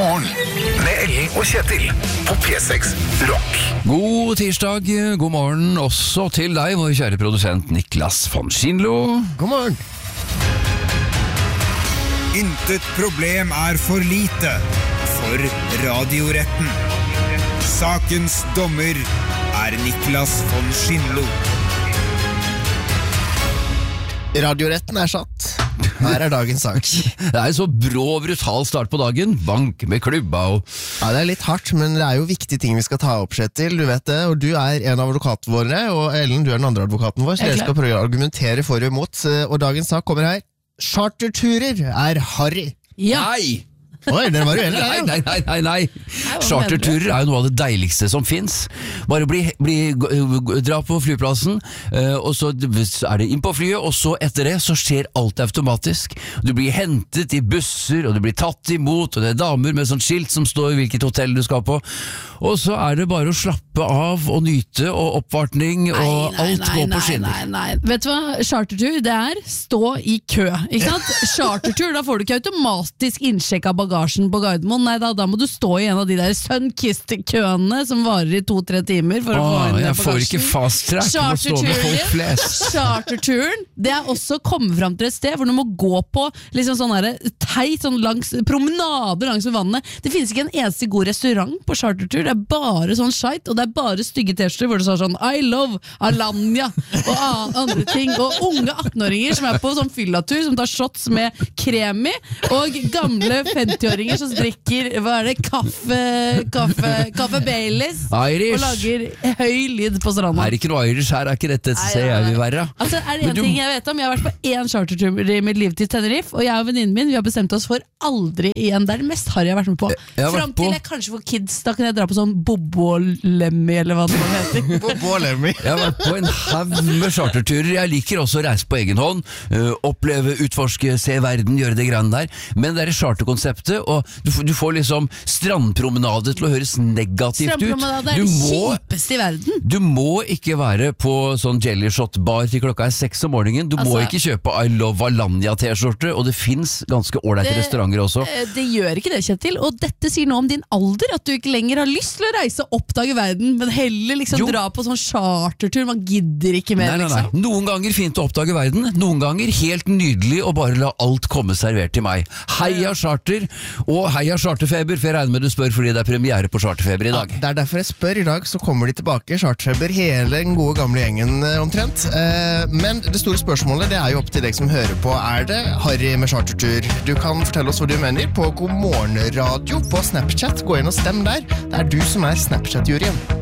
morgen med Ellen og Kjetil på P6 Rock. God tirsdag, god morgen også til deg, vår kjære produsent Niklas von Schindlo. God morgen. Intet problem er for lite for Radioretten. Sakens dommer er Niklas von Schindlo. Radioretten er satt. Her er dagens sak. Det er en så brå og brutal start på dagen. Bank med klubba og... Ja, det er litt hardt, men det er jo viktige ting vi skal ta opp, Kjetil. Du vet det, og du er en av advokatene våre, og Ellen, du er den andre advokaten vår, så dere skal prøve å argumentere for og imot. Og dagens sak kommer her. Charterturer er harry. Ja. Nei! Oi, den var uenig der. Nei. Charterturer er jo noe av det deiligste som finnes. Bare dra på flyplassen, og så er det inn på flyet, og så etter det så skjer alt automatisk. Du blir hentet i busser, og du blir tatt imot, og det er damer med sånn skilt som står i hvilket hotell du skal på. Og så er det bare å slappe av og nyte, og oppvartning, og alt går på skinner. Nei. Vet du hva chartertur det er? Stå i kø, ikke sant? Chartertur, da får du ikke automatisk innsjekk av bagasjen på Gardermoen. Nei, da må du stå i en av de der Sunkist-køene som varer i 2-3 timer for å få inn jeg bagasjen. får ikke fast track med å stå med folk flest. Charterturen, det er også å komme frem til et sted hvor du må gå på liksom sånn her teit, sånn langs promenade langs med vannet. Det finnes ikke en eneste god restaurant på chartertur. Det er bare sånn skjeit, og det er bare stygge t-skjorter hvor det står sånn I love Alanya og andre ting, og unge 18-åringer som er på sånn fyllatur, som tar shots med kremi, og gamle 50-åringer som drikker, hva er det, kaffe Baileys, Irish. og lager høy lyd på stranda. Er det ikke noe Irish her? Er ikke dette et sted jeg vil være? Altså, er det en ting jeg vet om? Jeg har vært på 1 chartertur i mitt liv til Tenerife, og jeg og venninnen min, vi har bestemt oss for aldri igjen. Det er det mest harry jeg har vært med på. Fram til jeg kanskje får kids, da kan jeg dra på sånn Bobo Lemmy, eller hva det heter. Bobo Lemmy. Jeg har vært på en haug med charterturer. Jeg liker også å reise på egen hånd, oppleve, utforske, se verden, gjøre det grann der. Men det er charterkonseptet, og du får liksom strandpromenade til å høres negativt ut. Strandpromenade er det kjipeste i verden. Du må ikke være på sånn jelly shot bar til klokka 6 om morgenen. Du må ikke kjøpe I Love Alanya t-skjorte, og det finnes ganske ålreite restauranter også. Det gjør ikke det, Kjetil, og dette sier noe om din alder, at du ikke lenger har lyst til å reise og oppdage verden, men heller liksom dra på sånn chartertur. Man gidder ikke mer, liksom. Noen ganger fint å oppdage verden, noen ganger helt nydelig å bare la alt komme servert til meg. Heia charter, og heia charterfeber, for jeg regner med du spør fordi det er premiere på charterfeber i dag. Ja, det er derfor jeg spør. I dag så kommer de tilbake, charterfeber, hele den gode gamle gjengen omtrent. Men det store spørsmålet, det er jo opp til deg som hører på. Er det harry med chartertur? Du kan fortelle oss hva du mener på God morgen radio på Snapchat. Gå inn og stem der. Det er du som er Snapchat-juryen.